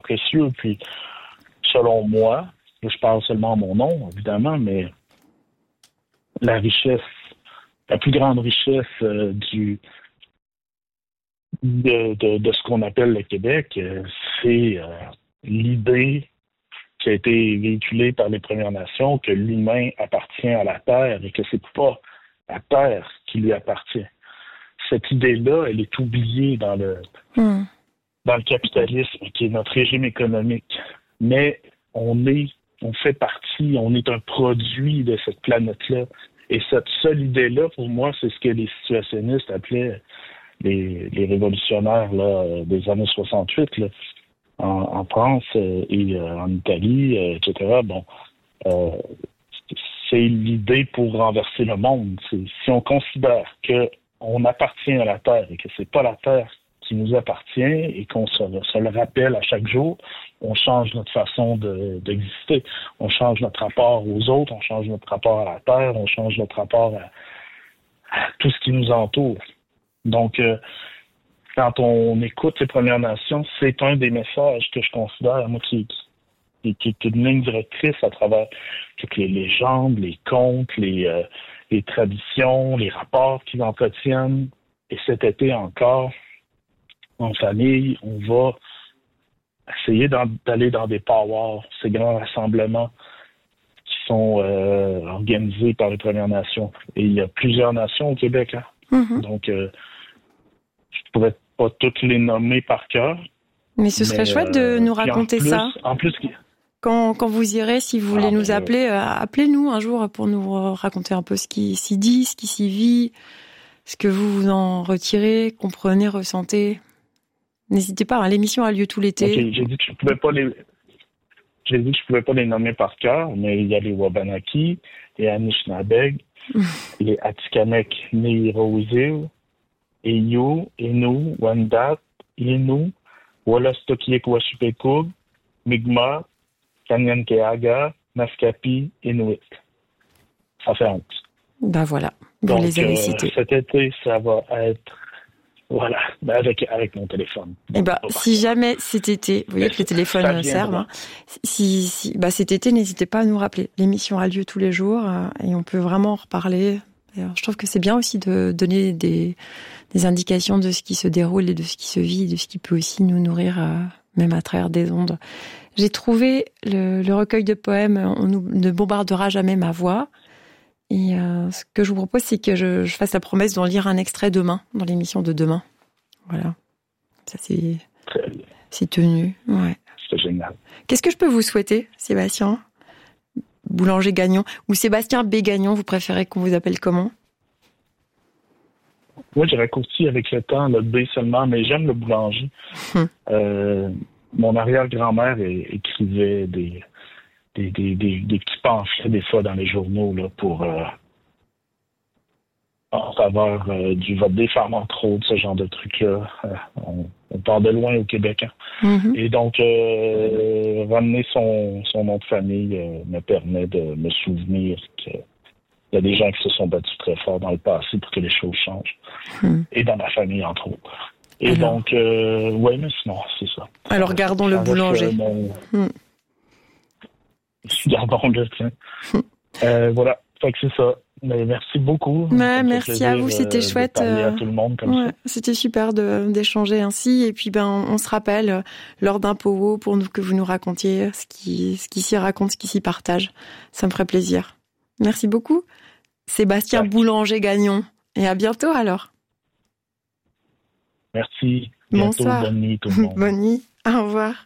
précieux. Puis, selon moi, je parle seulement en mon nom, évidemment, mais la plus grande richesse de ce qu'on appelle le Québec, c'est l'idée qui a été véhiculée par les Premières Nations que l'humain appartient à la Terre et que c'est pas la Terre qui lui appartient. Cette idée-là, elle est oubliée dans le capitalisme, qui est notre régime économique. Mais on fait partie, on est un produit de cette planète-là. Et cette seule idée-là, pour moi, c'est ce que les situationnistes appelaient les révolutionnaires là, des années 68, là, en France et en Italie, etc. Bon, c'est l'idée pour renverser le monde. Si on considère qu'on appartient à la Terre et que c'est pas la Terre qui nous appartient et qu'on se le rappelle à chaque jour, on change notre façon d'exister. On change notre rapport aux autres, on change notre rapport à la Terre, on change notre rapport à tout ce qui nous entoure. Donc, quand on écoute les Premières Nations, c'est un des messages que je considère, moi, qui est une ligne directrice à travers toutes les légendes, les contes, les traditions, les rapports qu'ils entretiennent. Et cet été encore, en famille, on va essayer d'aller dans des powwows, ces grands rassemblements qui sont organisés par les Premières Nations. Et il y a plusieurs nations au Québec. Hein? Mm-hmm. Donc, je ne pourrais pas toutes les nommer par cœur. Mais ce serait chouette de nous raconter ça. En plus, quand vous irez, si vous voulez nous appeler, appelez-nous un jour pour nous raconter un peu ce qui s'y dit, ce qui s'y vit, ce que vous en retirez, comprenez, ressentez. N'hésitez pas, hein, l'émission a lieu tout l'été. Okay, j'ai dit que je pouvais pas les nommer par cœur, mais il y a les Wabanaki, les Anishinabeg, les Atikamekw Nirouzil, Eyu, Innu, Wendat, Innu, Wolastoqiyik-Washipekug, Mi'kmaq, Kanien'kehá:ka, Naskapi, Inuit. Ça fait 11. Ben voilà, vous les avez cités. Cet été, ça va être... Voilà, avec mon téléphone. Et si jamais cet été, vous voyez que le téléphone serve, hein, cet été, n'hésitez pas à nous rappeler. L'émission a lieu tous les jours et on peut vraiment en reparler. D'ailleurs, je trouve que c'est bien aussi de donner des indications de ce qui se déroule et de ce qui se vit, de ce qui peut aussi nous nourrir, même à travers des ondes. J'ai trouvé le recueil de poèmes « On ne bombardera jamais ma voix ». Et ce que je vous propose, c'est que je fasse la promesse d'en lire un extrait demain, dans l'émission de demain. Voilà. Ça, c'est tenu. Ouais. C'est génial. Qu'est-ce que je peux vous souhaiter, Sébastien Boulanger-Gagnon ou Sébastien B. Gagnon, vous préférez qu'on vous appelle comment? Moi, j'ai raccourci avec le temps, le B seulement, mais j'aime le boulanger. Mon arrière-grand-mère écrivait des petits pamphlets des fois dans les journaux là, pour en faveur du vote des femmes, entre autres, ce genre de trucs-là. On part de loin au Québec. Hein. Mm-hmm. Et donc, ramener son nom de famille me permet de me souvenir qu'il y a des gens qui se sont battus très fort dans le passé pour que les choses changent. Et dans ma famille, entre autres. Et donc, oui, mais sinon, c'est ça. Alors, gardons le boulanger. Gardons-le, tiens. Voilà, fait que c'est ça. Mais merci beaucoup. Merci à vous, c'était chouette. De parler à tout le monde comme ça. C'était super d'échanger ainsi. Et puis, on se rappelle lors d'un powwow pour que vous nous racontiez ce qui s'y raconte, ce qui s'y partage. Ça me ferait plaisir. Merci beaucoup, Sébastien Boulanger-Gagnon. Et à bientôt alors. Merci. Bientôt. Bonsoir. Bonne nuit tout le monde. Bonne nuit. Au revoir.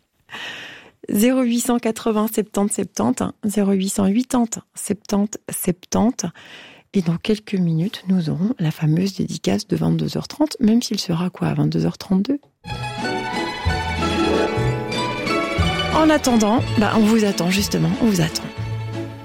0880 70 70, 0880 70 70. Et dans quelques minutes, nous aurons la fameuse dédicace de 22h30, même s'il sera à 22h32. En attendant, on vous attend justement, on vous attend.